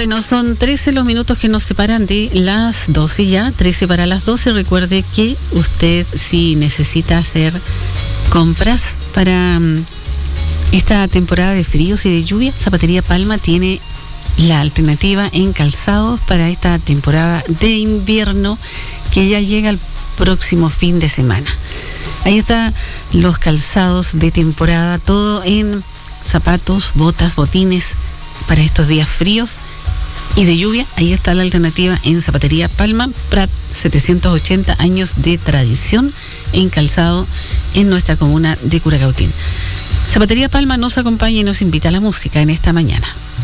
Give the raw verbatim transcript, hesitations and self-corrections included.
Bueno, son trece los minutos que nos separan de las doce ya, trece para las doce. Recuerde que usted, si necesita hacer compras para um, esta temporada de fríos y de lluvia, Zapatería Palma tiene la alternativa en calzados para esta temporada de invierno que ya llega el próximo fin de semana. Ahí están los calzados de temporada, todo en zapatos, botas, botines para estos días fríos y de lluvia. Ahí está la alternativa en Zapatería Palma, Prat, setecientos ochenta años de tradición en calzado en nuestra comuna de Curacautín. Zapatería Palma nos acompaña y nos invita a la música en esta mañana.